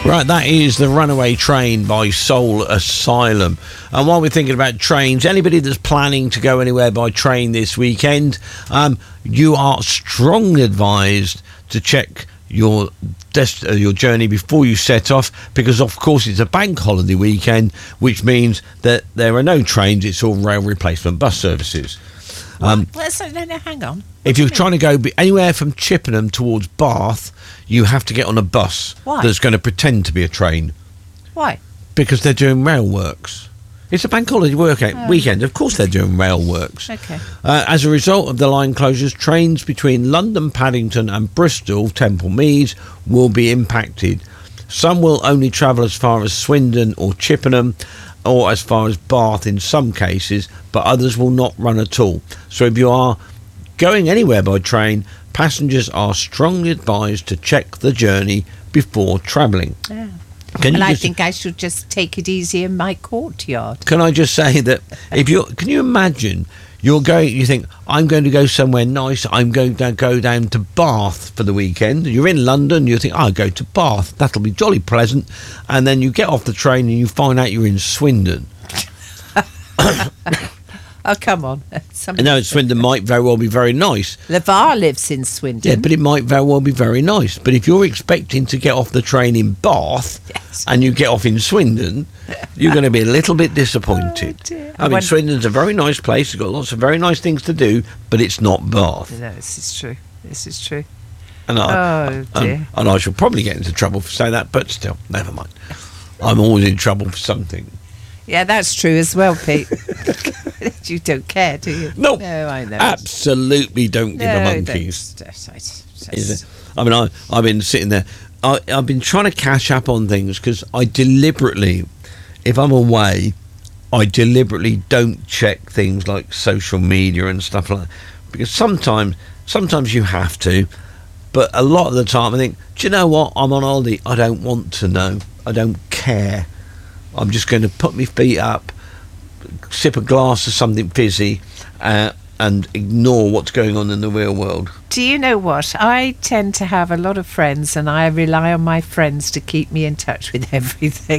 Right, that is The Runaway Train by Soul Asylum. And while we're thinking about trains, anybody that's planning to go anywhere by train this weekend, you are strongly advised to check your journey before you set off, because of course it's a bank holiday weekend, which means that there are no trains, it's all rail replacement bus services. No, hang on. If you're trying to go anywhere from Chippenham towards Bath, you have to get on a bus. Why? That's going to pretend to be a train. Why? Because they're doing rail works. It's a bank holiday weekend. Of course they're doing rail works. Okay. As a result of the line closures, trains between London, Paddington and Bristol, Temple Meads, will be impacted. Some will only travel as far as Swindon or Chippenham, or as far as Bath in some cases, but others will not run at all. So if you are going anywhere by train, passengers are strongly advised to check the journey before travelling. Yeah. I think I should just take it easy in my courtyard. Can I just say that can you imagine you think, I'm going to go somewhere nice, I'm going to go down to Bath for the weekend. You're in London, you think, I'll go to Bath, that'll be jolly pleasant. And then you get off the train and you find out you're in Swindon. Oh, come on. No, Swindon might very well be very nice. LeVar lives in Swindon. Yeah, but it might very well be very nice. But if you're expecting to get off the train in Bath, yes, and you get off in Swindon, you're going to be a little bit disappointed. Oh, Swindon's a very nice place. It's got lots of very nice things to do, but it's not Bath. No, this is true. This is true. And I shall probably get into trouble for saying that, but still, never mind. I'm always in trouble for something. Yeah, that's true as well, Pete. You don't care, do you? No, I know. Absolutely don't give a monkeys. I've been sitting there. I've been trying to catch up on things because I deliberately, if I'm away, I deliberately don't check things like social media and stuff like that, because sometimes you have to, but a lot of the time I think, do you know what? I'm on holiday. I don't want to know. I don't care. I'm just going to put my feet up, sip a glass of something fizzy, and ignore what's going on in the real world. Do you know what? I tend to have a lot of friends, and I rely on my friends to keep me in touch with everything.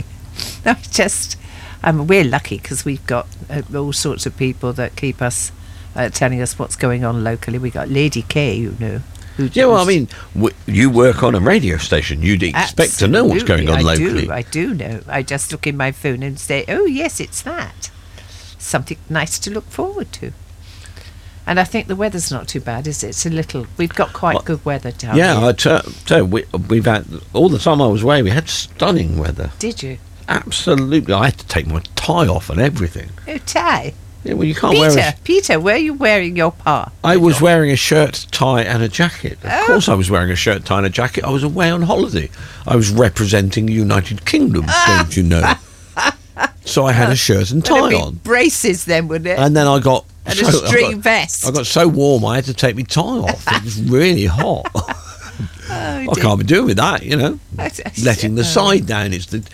We're lucky because we've got all sorts of people that keep us telling us what's going on locally. We got Lady K, you know. Yeah, well, I mean, you work on a radio station. You'd expect to know what's going on locally. I do know. I just look in my phone and say, oh, yes, it's that. Something nice to look forward to. And I think the weather's not too bad, is it? We've got quite good weather down here. Yeah, I tell you, we've had, all the time I was away, we had stunning weather. Did you? Absolutely. I had to take my tie off and everything. Oh, tie? Yeah, well, you can't Peter, where are you wearing your part? I was wearing a shirt, tie and a jacket. Of course I was wearing a shirt, tie and a jacket. I was away on holiday. I was representing the United Kingdom, don't you know? So I had a shirt and tie on. Braces then, wouldn't it? And then I got... And a string vest. I got so warm I had to take my tie off. It was really hot. I can't be doing with that, you know. Letting the side down.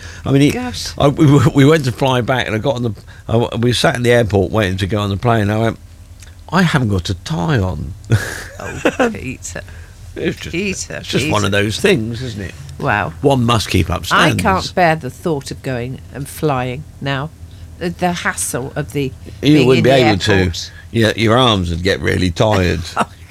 We went to fly back, and I got on we sat in the airport waiting to go on the plane. And I went, I haven't got a tie on. Oh, Peter. It's just one of those things, isn't it? Wow. One must keep up standards. I can't bear the thought of going and flying now. The hassle of the you wouldn't be able airport. to. Yeah, your arms would get really tired.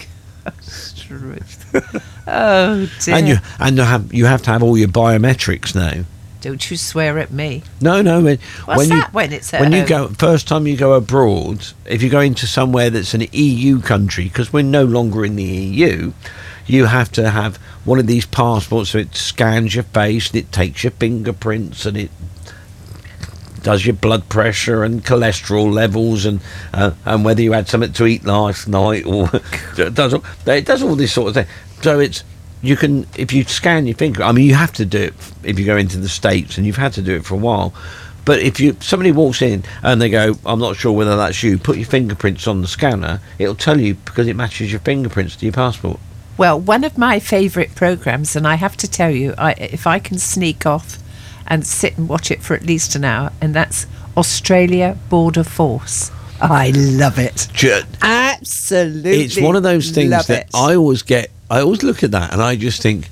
Oh dear. And you have to have all your biometrics now. Don't you swear at me. No. When it's at home? You first time you go abroad, if you go into somewhere that's an EU country, because we're no longer in the EU, you have to have one of these passports, so it scans your face and it takes your fingerprints and it does your blood pressure and cholesterol levels and whether you had something to eat last night, or it does all this sort of thing. So if you scan your finger, I mean, you have to do it if you go into the States, and you've had to do it for a while. But if somebody walks in and they go, I'm not sure whether that's you, put your fingerprints on the scanner, it'll tell you because it matches your fingerprints to your passport. Well, one of my favourite programmes, and I have to tell you, if I can sneak off and sit and watch it for at least an hour, and that's Australia Border Force. I love it. Absolutely. It's one of those things that I always look at that and I just think,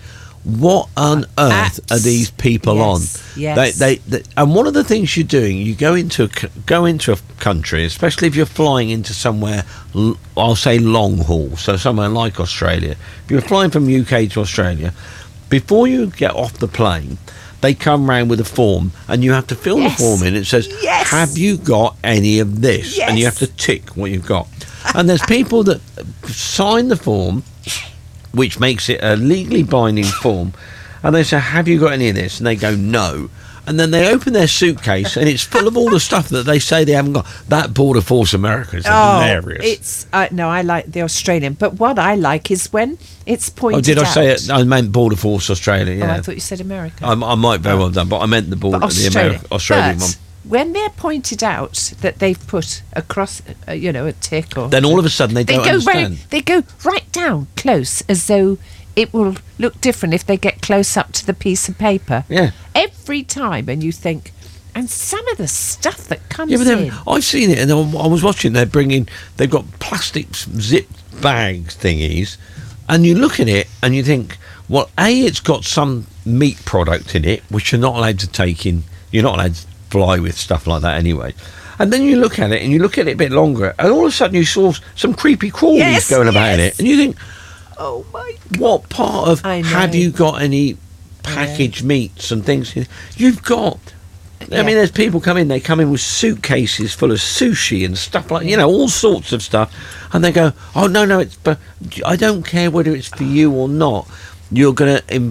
what on earth are these people on? Yes. They and one of the things you're doing, you go into a country, especially if you're flying into somewhere, I'll say long haul, so somewhere like Australia. If you're flying from UK to Australia, before you get off the plane, they come round with a form, and you have to fill the form in. It says, have you got any of this? Yes. And you have to tick what you've got. And there's people that sign the form, which makes it a legally binding form, and they say, have you got any of this? And they go, no. And then they open their suitcase, and it's full of all the stuff that they say they haven't got. That Border Force America is hilarious. No, I like the Australian, but what I like is when it's pointed out. Oh, did I say it? I meant Border Force Australia, yeah. Oh, I thought you said America. I might very well done, but I meant the Australian one. When they're pointed out that they've put across, a tick or... Then all of a sudden they don't understand. They go right down close, as though it will look different if they get close up to the piece of paper. Yeah. Every time, and you think... And some of the stuff that comes in... I've seen it, and I was watching, they've got plastic zip bag thingies, and you look at it, and you think, well, A, it's got some meat product in it, which you're not allowed to take in... You're not allowed to fly with stuff like that anyway. And then you look at it, and you look at it a bit longer, and all of a sudden you saw some creepy crawlies going about in it, and you think, oh my God, what part of have you got any packaged meats and things? You've got... I mean, there's people they come in with suitcases full of sushi and stuff like, all sorts of stuff, and they go, oh, no, but I don't care whether it's for you or not. You're going to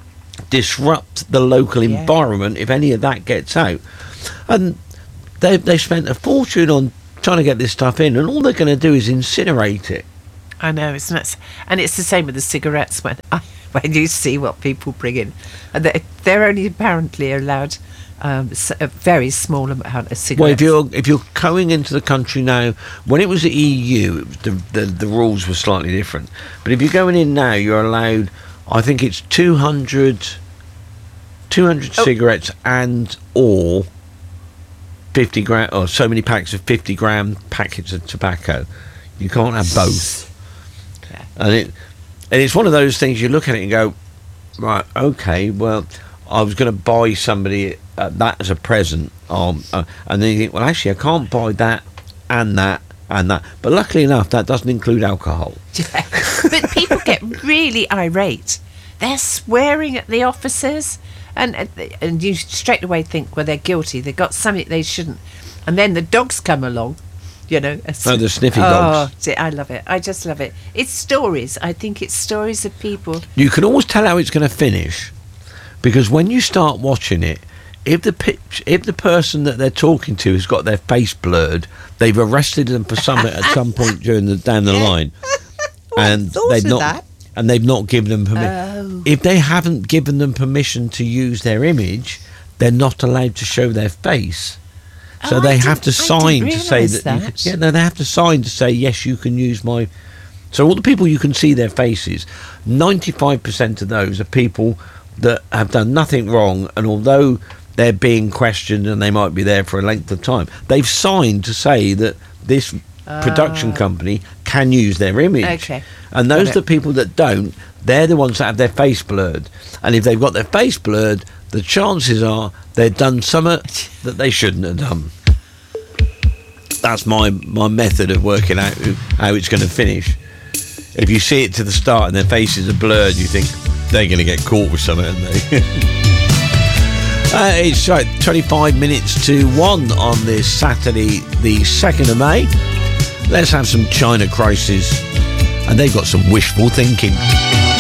disrupt the local environment if any of that gets out. And they spent a fortune on trying to get this stuff in, and all they're going to do is incinerate it. I know, isn't it? And it's the same with the cigarettes when you see what people bring in. And they're only apparently allowed a very small amount of cigarettes. Well, if you're going into the country now, when it was the EU, the rules were slightly different. But if you're going in now, you're allowed, I think it's 200 cigarettes and or 50 gram, or so many packs of 50 gram packets of tobacco. You can't have both. Yeah. And it's one of those things you look at it and go, right, okay, well, I was going to buy somebody that as a present, and then you think, well, actually, I can't buy that and that and that. But luckily enough, that doesn't include alcohol. Yeah. But people get really irate. They're swearing at the officers, and you straight away think, well, they're guilty. They've got something they shouldn't. And then the dogs come along, the sniffy dogs. Oh, I love it. I just love it. It's stories. I think it's stories of people. You can always tell how it's going to finish, because when you start watching it, if the person that they're talking to has got their face blurred, they've arrested them for something at some point down the line, and they've not given them permission. Oh. If they haven't given them permission to use their image, they're not allowed to show their face. So they have to sign to say that. They have to sign to say, yes, you can use my. So all the people you can see their faces, 95% of those are people that have done nothing wrong, and although they're being questioned and they might be there for a length of time, they've signed to say that this production company can use their image. Okay. And those are the people that don't. They're the ones that have their face blurred. And if they've got their face blurred, the chances are they've done something that they shouldn't have done. That's my method of working out how it's going to finish. If you see it to the start and their faces are blurred, you think they're going to get caught with something, aren't they? It's 25 minutes to 1 on this Saturday, the 2nd of May. Let's have some China Crisis, and they've got some wishful thinking.